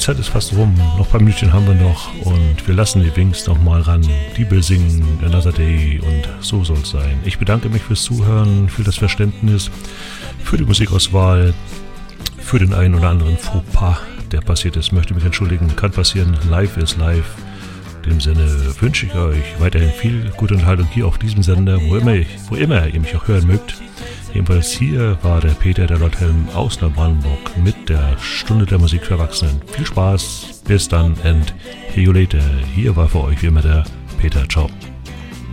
Zeit ist fast rum. Noch ein paar Minütchen haben wir noch und wir lassen die Wings noch mal ran. Die will singen Another Day und so soll es sein. Ich bedanke mich fürs Zuhören, für das Verständnis, für die Musikauswahl, für den einen oder anderen Fauxpas, der passiert ist. Möchte mich entschuldigen, kann passieren. Live ist live. In dem Sinne wünsche ich euch weiterhin viel gute Unterhaltung hier auf diesem Sender, wo immer ihr mich auch hören mögt. Jedenfalls hier war der Peter der Lothelm aus Neubrandenburg mit der Stunde der Musik für Erwachsenen. Viel Spaß, bis dann and see you later. Hier war für euch wie immer der Peter. Ciao.